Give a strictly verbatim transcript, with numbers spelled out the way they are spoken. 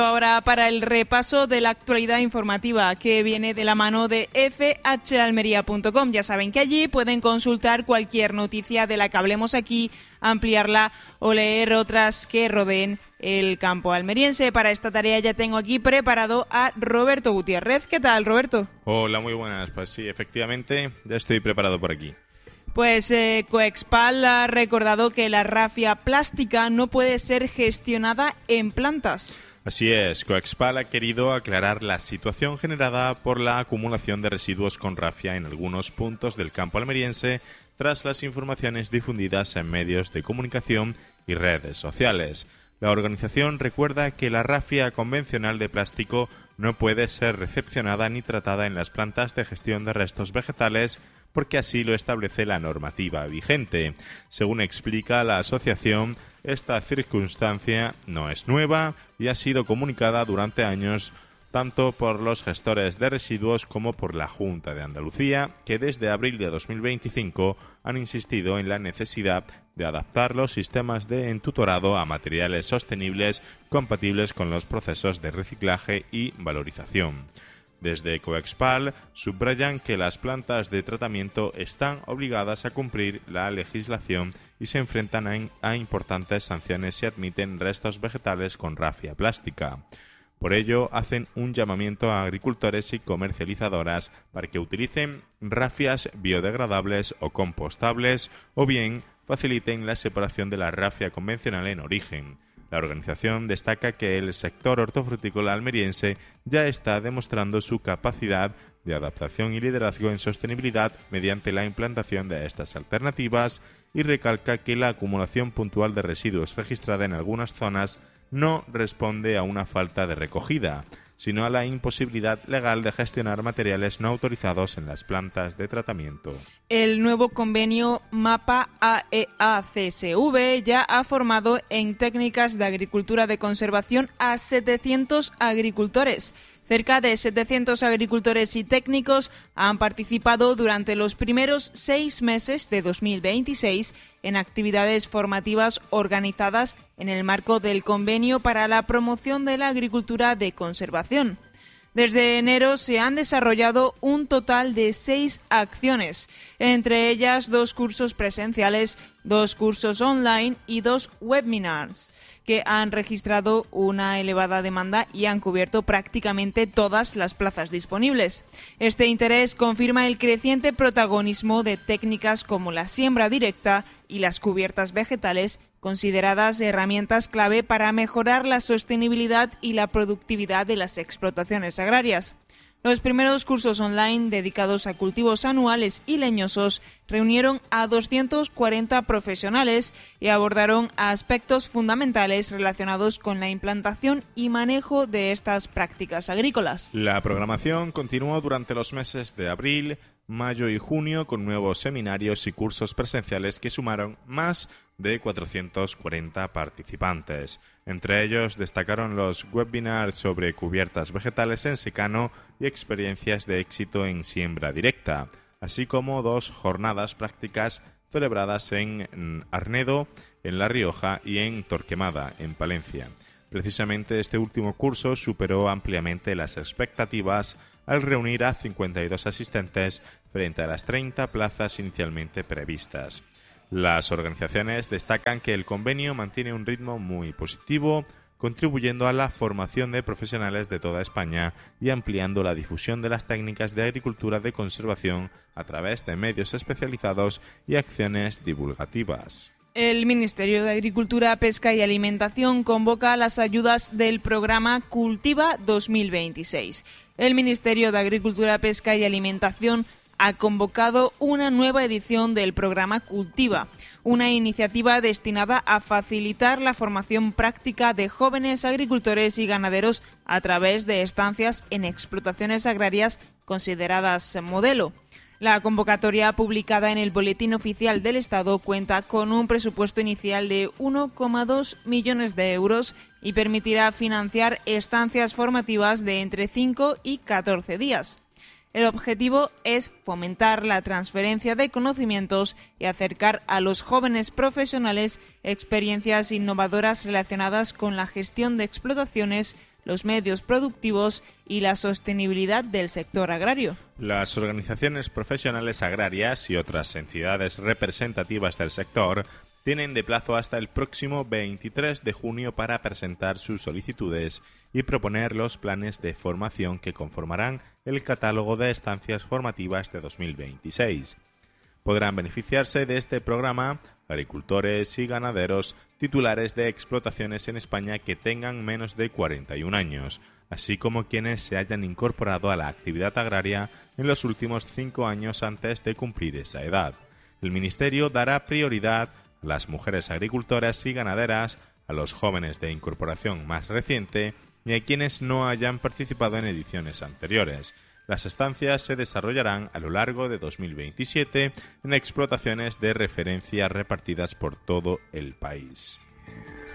Ahora para el repaso de la actualidad informativa que viene de la mano de f h almería punto com. Ya saben que allí pueden consultar cualquier noticia de la que hablemos aquí, ampliarla o leer otras que rodeen el campo almeriense. Para esta tarea ya tengo aquí preparado a Roberto Gutiérrez. ¿Qué tal, Roberto? Hola, muy buenas. Pues sí, efectivamente, ya estoy preparado por aquí. Pues eh, Coexpal ha recordado que la rafia plástica no puede ser gestionada en plantas. Así es, Coexpal ha querido aclarar la situación generada por la acumulación de residuos con rafia en algunos puntos del campo almeriense tras las informaciones difundidas en medios de comunicación y redes sociales. La organización recuerda que la rafia convencional de plástico no puede ser recepcionada ni tratada en las plantas de gestión de restos vegetales porque así lo establece la normativa vigente. Según explica la asociación, esta circunstancia no es nueva y ha sido comunicada durante años tanto por los gestores de residuos como por la Junta de Andalucía, que desde abril de dos mil veinticinco han insistido en la necesidad de adaptar los sistemas de entutorado a materiales sostenibles compatibles con los procesos de reciclaje y valorización. Desde Coexpal subrayan que las plantas de tratamiento están obligadas a cumplir la legislación y se enfrentan a, a importantes sanciones si admiten restos vegetales con rafia plástica. Por ello, hacen un llamamiento a agricultores y comercializadoras para que utilicen rafias biodegradables o compostables o bien faciliten la separación de la rafia convencional en origen. La organización destaca que el sector hortofrutícola almeriense ya está demostrando su capacidad de adaptación y liderazgo en sostenibilidad mediante la implantación de estas alternativas y recalca que la acumulación puntual de residuos registrada en algunas zonas no responde a una falta de recogida, sino a la imposibilidad legal de gestionar materiales no autorizados en las plantas de tratamiento. El nuevo convenio MAPA A E A C S V ya ha formado en técnicas de agricultura de conservación a setecientos agricultores. Cerca de setecientos agricultores y técnicos han participado durante los primeros seis meses de dos mil veintiséis en actividades formativas organizadas en el marco del Convenio para la Promoción de la Agricultura de Conservación. Desde enero se han desarrollado un total de seis acciones, entre ellas dos cursos presenciales, dos cursos online y dos webinars, que han registrado una elevada demanda y han cubierto prácticamente todas las plazas disponibles. Este interés confirma el creciente protagonismo de técnicas como la siembra directa y las cubiertas vegetales, consideradas herramientas clave para mejorar la sostenibilidad y la productividad de las explotaciones agrarias. Los primeros cursos online dedicados a cultivos anuales y leñosos reunieron a doscientos cuarenta profesionales y abordaron aspectos fundamentales relacionados con la implantación y manejo de estas prácticas agrícolas. La programación continuó durante los meses de abril, mayo y junio con nuevos seminarios y cursos presenciales que sumaron más de cuatrocientos cuarenta participantes. Entre ellos destacaron los webinars sobre cubiertas vegetales en secano y experiencias de éxito en siembra directa, así como dos jornadas prácticas celebradas en Arnedo, en La Rioja y en Torquemada, en Palencia. Precisamente este último curso superó ampliamente las expectativas al reunir a cincuenta y dos asistentes frente a las treinta plazas inicialmente previstas. Las organizaciones destacan que el convenio mantiene un ritmo muy positivo, contribuyendo a la formación de profesionales de toda España y ampliando la difusión de las técnicas de agricultura de conservación a través de medios especializados y acciones divulgativas. El Ministerio de Agricultura, Pesca y Alimentación convoca las ayudas del programa Cultiva dos mil veintiséis. El Ministerio de Agricultura, Pesca y Alimentación ha convocado una nueva edición del programa Cultiva, una iniciativa destinada a facilitar la formación práctica de jóvenes agricultores y ganaderos a través de estancias en explotaciones agrarias consideradas modelo. La convocatoria publicada en el Boletín Oficial del Estado cuenta con un presupuesto inicial de uno coma dos millones de euros y permitirá financiar estancias formativas de entre cinco y catorce días. El objetivo es fomentar la transferencia de conocimientos y acercar a los jóvenes profesionales experiencias innovadoras relacionadas con la gestión de explotaciones, los medios productivos y la sostenibilidad del sector agrario. Las organizaciones profesionales agrarias y otras entidades representativas del sector tienen de plazo hasta el próximo veintitrés de junio para presentar sus solicitudes y proponer los planes de formación que conformarán el catálogo de estancias formativas de dos mil veintiséis. Podrán beneficiarse de este programa agricultores y ganaderos titulares de explotaciones en España que tengan menos de cuarenta y un años, así como quienes se hayan incorporado a la actividad agraria en los últimos cinco años antes de cumplir esa edad. El Ministerio dará prioridad a las mujeres agricultoras y ganaderas, a los jóvenes de incorporación más reciente y a quienes no hayan participado en ediciones anteriores. Las estancias se desarrollarán a lo largo de dos mil veintisiete en explotaciones de referencia repartidas por todo el país.